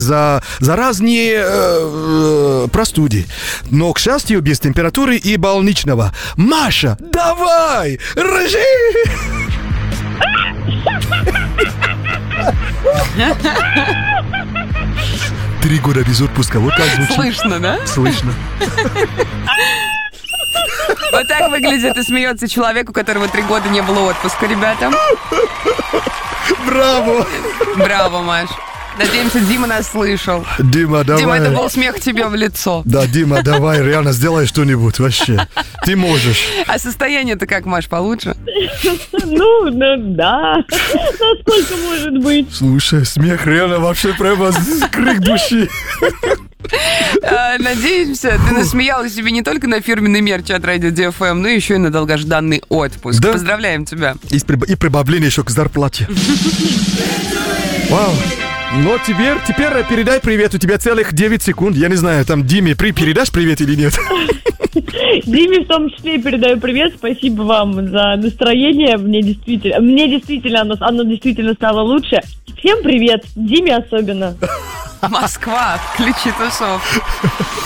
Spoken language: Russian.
за разные простуды. Но, к счастью, без температуры и больничного. Маша, давай, рожи! 3 года без отпуска. Вот так звучит. Слышно, да? Слышно. Вот так выглядит и смеется человек, у которого 3 года не было отпуска, ребята. Браво! Браво, Маш. Надеемся, Дима нас слышал. Дима, давай. Дима, это был смех тебе в лицо. Да, Дима, давай, реально сделай что-нибудь вообще. Ты можешь. А состояние-то как, Маш, получше? Ну, да. Насколько может быть? Слушай, смех реально вообще прямо крик души. Надеемся, ты насмеяла себе не только на фирменный мерч от Радио DFM, но еще и на долгожданный отпуск. Да. Поздравляем тебя. И прибавление еще к зарплате. Вау. Но теперь передай привет. У тебя целых 9 секунд. Я не знаю, там Диме передашь привет или нет? Диме в том числе передаю привет. Спасибо вам за настроение. Мне действительно оно действительно стало лучше. Всем привет. Диме особенно. Москва, ключи тусов.